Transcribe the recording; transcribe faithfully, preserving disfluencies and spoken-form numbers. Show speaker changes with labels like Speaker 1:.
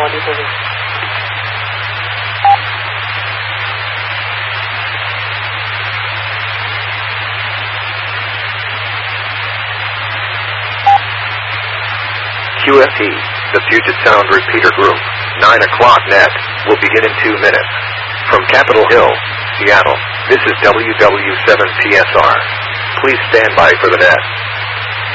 Speaker 1: Quality Police.
Speaker 2: Q F T, the Puget Sound Repeater Group, nine o'clock net, will begin in two minutes. From Capitol Hill, Seattle, this is W W seven P S R. Please stand by for the net.